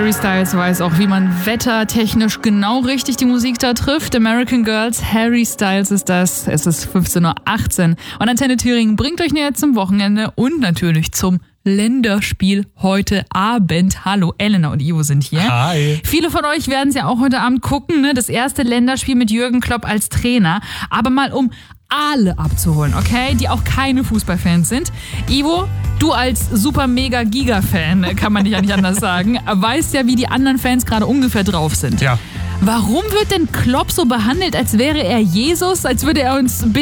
Harry Styles weiß auch, wie man wettertechnisch genau richtig die Musik da trifft. American Girls, Harry Styles ist das. Es ist 15.18 Uhr. Und Antenne Thüringen bringt euch näher zum Wochenende und natürlich zum Länderspiel heute Abend. Hallo, Elena und Ivo sind hier. Hi. Viele von euch werden es ja auch heute Abend gucken, ne? Das erste Länderspiel mit Jürgen Klopp als Trainer. Aber mal um alle abzuholen, okay? Die auch keine Fußballfans sind. Ivo, du als super mega Giga-Fan, kann man dich ja nicht anders sagen, weißt ja, wie die anderen Fans gerade ungefähr drauf sind. Ja. Warum wird denn Klopp so behandelt, als wäre er Jesus, als würde er uns